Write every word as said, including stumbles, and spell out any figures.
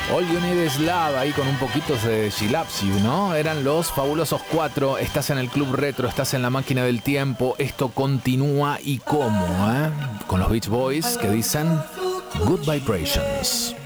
All You Need Is Love, ahí con un poquito de She Loves You, ¿no? Eran los Fabulosos Cuatro. Estás en el Club Retro, estás en la máquina del tiempo. Esto continúa y cómo, ¿eh? Con los Beach Boys que dicen Good Vibrations.